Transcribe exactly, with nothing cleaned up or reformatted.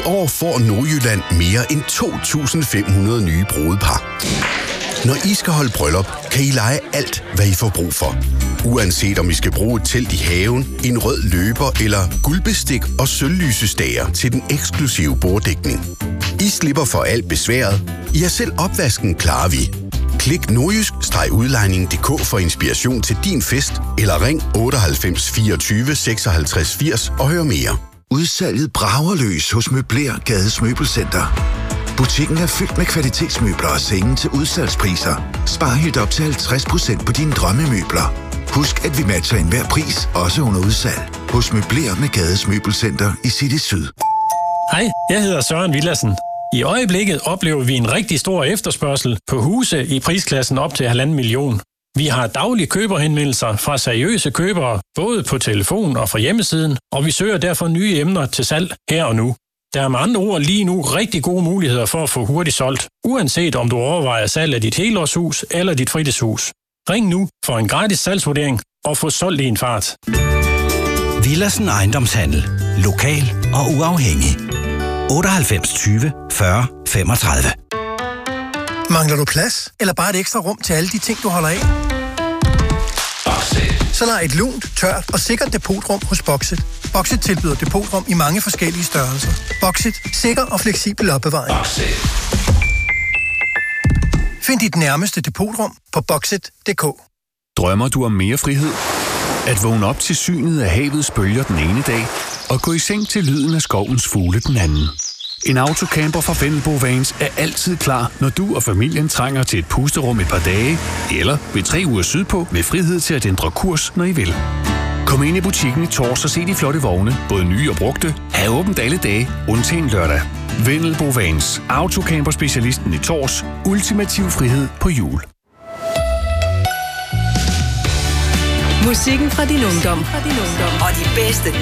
år får Nordjylland mere end to tusind fem hundrede nye brudepar. Når I skal holde bryllup, kan I leje alt, hvad I får brug for. Uanset om I skal bruge et telt i haven, en rød løber eller guldbestik og sølvlysestager til den eksklusive borddækning. I slipper for alt besværet. I har selv opvasken, klarer vi. Klik nordjysk-udlejning punktum d k for inspiration til din fest, eller ring otteoghalvfems fireogtyve seksoghalvtreds firs og hør mere. Udsalget brager løs hos Møbler Gades Møbelcenter. Butikken er fyldt med kvalitetsmøbler og senge til udsalgspriser. Spar helt op til halvtreds procent på dine drømmemøbler. Husk, at vi matcher enhver pris, også under udsalg. Hos Møbler med Gades Møbelcenter i City Syd. Hej, jeg hedder Søren Villadsen. I øjeblikket oplever vi en rigtig stor efterspørgsel på huse i prisklassen op til halvanden million. Vi har daglige køberhenvendelser fra seriøse købere, både på telefon og fra hjemmesiden, og vi søger derfor nye emner til salg her og nu. Der er med andre ord lige nu rigtig gode muligheder for at få hurtigt solgt, uanset om du overvejer salg af dit helårshus eller dit fritidshus. Ring nu for en gratis salgsvurdering og få solgt i en fart. Villadsen Ejendomshandel. Lokal og uafhængig. otteoghalvfems tyve fyrre femogtredive. Mangler du plads? Eller bare et ekstra rum til alle de ting, du holder af? Boxit. Så lej et lunt, tørt og sikkert depotrum hos Boxit. Boxit tilbyder depotrum i mange forskellige størrelser. Boxit. Sikker og fleksibel opbevaring. Boxit. Find dit nærmeste depotrum på boxit punktum d k. Drømmer du om mere frihed? At vågne op til synet af havets bølger den ene dag, og gå i seng til lyden af skovens fugle den anden. En autocamper fra Vendelbo Vans er altid klar, når du og familien trænger til et pusterum et par dage, eller ved tre uger sydpå med frihed til at ændre kurs, når I vil. Kom ind i butikken i Tors og se de flotte vogne, både nye og brugte. Ha' åbent alle dage, undtagen lørdag. Vendelbo Vans, autocamper-specialisten i Tors. Ultimativ frihed på hjul. Musikken fra din ungdom. Og de bedste